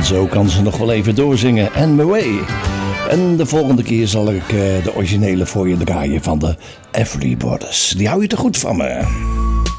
En zo kan ze nog wel even doorzingen. And my way. En de volgende keer zal ik de originele voor je draaien van de Everly Brothers. Die hou je te goed van me.